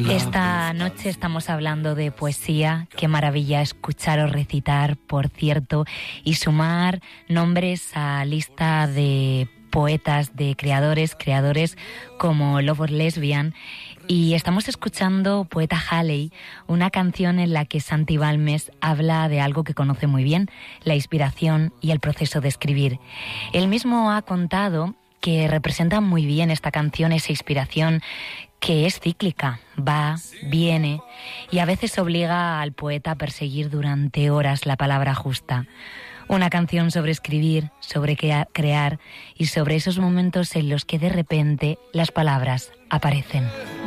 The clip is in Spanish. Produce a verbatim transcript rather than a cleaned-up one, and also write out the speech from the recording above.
Esta noche estamos hablando de poesía. Qué maravilla escucharos recitar, por cierto, y sumar nombres a lista de poetas, de creadores, creadores como Love Lesbian. Y estamos escuchando Poeta Halley, una canción en la que Santi Balmes habla de algo que conoce muy bien, la inspiración y el proceso de escribir. Él mismo ha contado que representa muy bien esta canción, esa inspiración que es cíclica, va, viene y a veces obliga al poeta a perseguir durante horas la palabra justa. Una canción sobre escribir, sobre crear y sobre esos momentos en los que de repente las palabras aparecen.